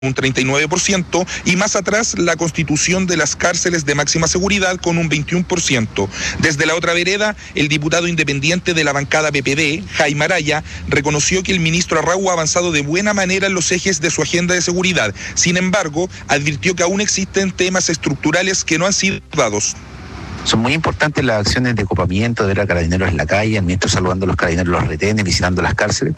un 39%, y más atrás la constitución de las cárceles de máxima seguridad con un 21%. Desde la otra vereda, el diputado independiente de la bancada PPD, Jaime Araya, reconoció que el ministro Arrau ha avanzado de buena manera en los ejes de su agenda de seguridad. Sin embargo, advirtió que aún existen temas estructurales que no han sido abordados. Son muy importantes las acciones de copamiento, de ver a carabineros en la calle, al ministro saludando a los carabineros, los retenes, visitando las cárceles.